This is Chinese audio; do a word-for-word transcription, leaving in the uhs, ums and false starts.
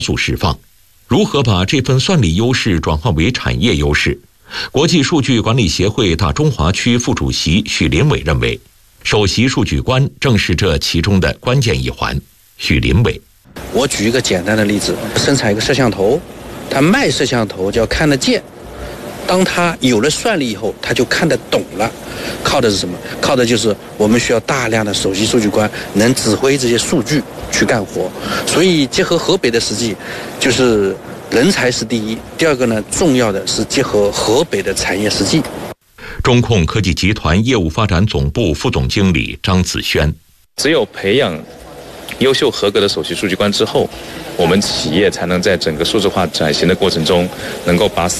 速释放。如何把这份算力优势转化为产业优势？国际数据管理协会大中华区副主席许林伟认为，首席数据官正是这其中的关键一环。许林伟， 我举一个简单的例子，生产一个摄像头，他卖摄像头就要看得见，当他有了算力以后，他就看得懂了。靠的是什么？靠的就是我们需要大量的首席数据官能指挥这些数据去干活。所以结合河北的实际，就是人才是第一，第二个呢，重要的是结合河北的产业实际。 中控科技集团业务发展总部副总经理张子轩， 只有培养优秀合格的首席数据官之后，我们企业才能在整个数字化转型的过程中，能够把